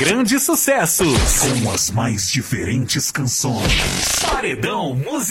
grandes sucessos. Com as mais diferentes canções. Paredão Musical.